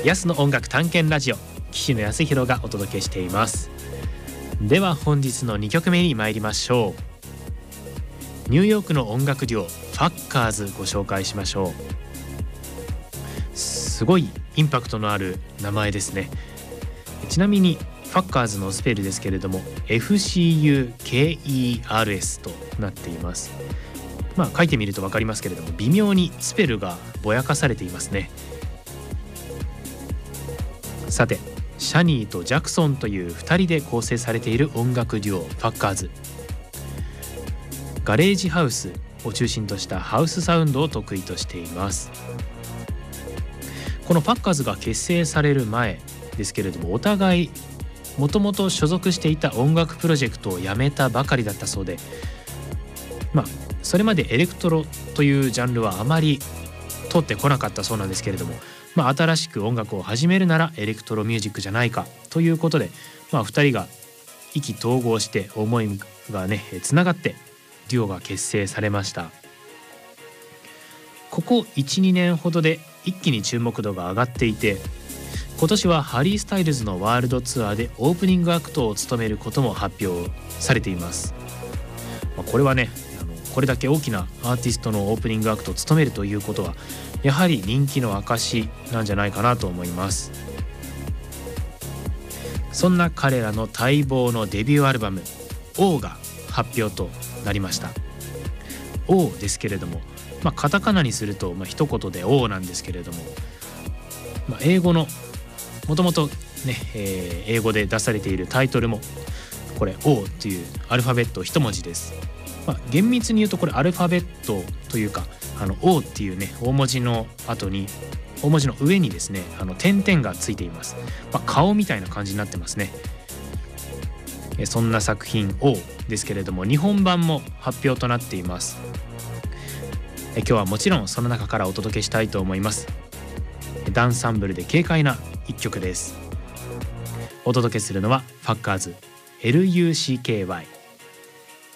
安の音楽探検ラジオ、岸野康弘がお届けしています。では本日の2曲目に参りましょう。ニューヨークの音楽デュオファッカーズご紹介しましょう。すごいインパクトのある名前ですね。ちなみにファッカーズのスペルですけれども FCUKERS となっています。書いてみると分かりますけれども、微妙にスペルがぼやかされていますね。さて、シャニーとジャクソンという2人で構成されている音楽デュオファッカーズ。ガレージハウスを中心としたハウスサウンドを得意としています。このファッカーズが結成される前ですけれども、お互いもともと所属していた音楽プロジェクトを辞めたばかりだったそうで、それまでエレクトロというジャンルはあまり通ってこなかったそうなんですけれども、新しく音楽を始めるならエレクトロミュージックじゃないかということで、2人が意気投合して思いがねつながってデュオが結成されました。ここ 1,2 年ほどで一気に注目度が上がっていて、今年はハリー・スタイルズのワールドツアーでオープニングアクトを務めることも発表されています。これはね、これだけ大きなアーティストのオープニングアクトを務めるということはやはり人気の証なんじゃないかなと思います。そんな彼らの待望のデビューアルバム O が発表となりました。 O ですけれども、カタカナにすると一言で O なんですけれども、英語のもともとね、英語で出されているタイトルもこれ O というアルファベット一文字です。厳密に言うとこれアルファベットというかO っていうね大文字の後に大文字の上にですね点々がついています。顔みたいな感じになってますね。そんな作品 O ですけれども、日本版も発表となっています。今日はもちろんその中からお届けしたいと思います。ダンサンブルで軽快な一曲です。お届けするのはファッカーズ LUCKY。